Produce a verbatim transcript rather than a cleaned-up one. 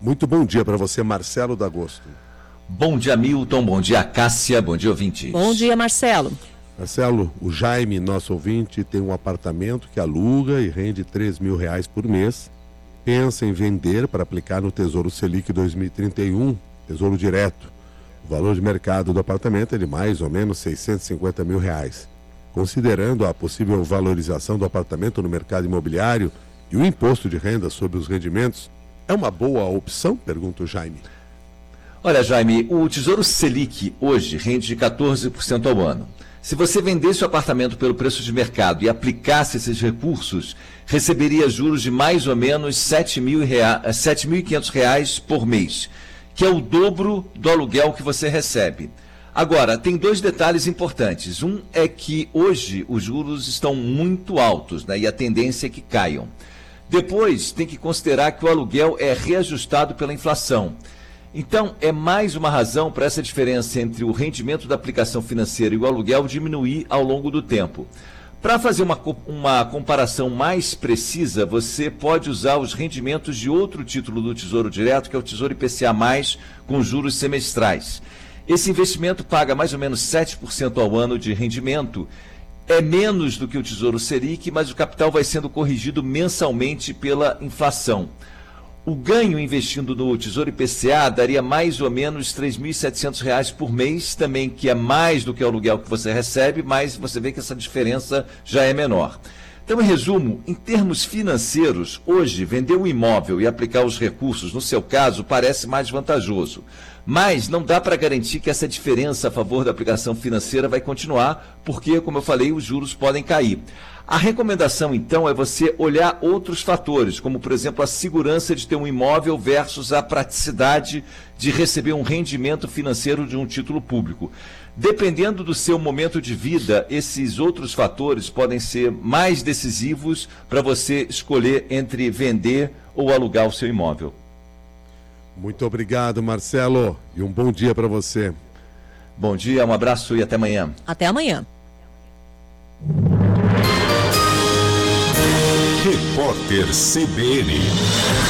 Muito bom dia para você, Marcelo D'Agosto. Bom dia, Milton. Bom dia, Cássia. Bom dia, ouvintes. Bom dia, Marcelo. Marcelo, o Jaime, nosso ouvinte, tem um apartamento que aluga e rende três mil reais por mês. Pensa em vender para aplicar no Tesouro Selic dois mil e trinta e um, Tesouro Direto. O valor de mercado do apartamento é de mais ou menos seiscentos e cinquenta mil reais. Considerando a possível valorização do apartamento no mercado imobiliário e o imposto de renda sobre os rendimentos, é uma boa opção? Pergunta o Jaime. Olha, Jaime, o Tesouro Selic hoje rende quatorze por cento ao ano. Se você vendesse o apartamento pelo preço de mercado e aplicasse esses recursos, receberia juros de mais ou menos sete mil e quinhentos reais por mês, que é o dobro do aluguel que você recebe. Agora, tem dois detalhes importantes. Um é que hoje os juros estão muito altos, né, e a tendência é que caiam. Depois, tem que considerar que o aluguel é reajustado pela inflação. Então, é mais uma razão para essa diferença entre o rendimento da aplicação financeira e o aluguel diminuir ao longo do tempo. Para fazer uma, uma comparação mais precisa, você pode usar os rendimentos de outro título do Tesouro Direto, que é o Tesouro I P C A mais, com juros semestrais. Esse investimento paga mais ou menos sete por cento ao ano de rendimento. É menos do que o Tesouro Selic, mas o capital vai sendo corrigido mensalmente pela inflação. O ganho investindo no Tesouro I P C A daria mais ou menos três mil e setecentos reais por mês, também, que é mais do que o aluguel que você recebe, mas você vê que essa diferença já é menor. Então, em resumo, em termos financeiros, hoje, vender um imóvel e aplicar os recursos, no seu caso, parece mais vantajoso. Mas não dá para garantir que essa diferença a favor da aplicação financeira vai continuar, porque, como eu falei, os juros podem cair. A recomendação, então, é você olhar outros fatores, como, por exemplo, a segurança de ter um imóvel versus a praticidade de receber um rendimento financeiro de um título público. Dependendo do seu momento de vida, esses outros fatores podem ser mais decisivos para você escolher entre vender ou alugar o seu imóvel. Muito obrigado, Marcelo, e um bom dia para você. Bom dia, um abraço e até amanhã. Até amanhã. Repórter C B N.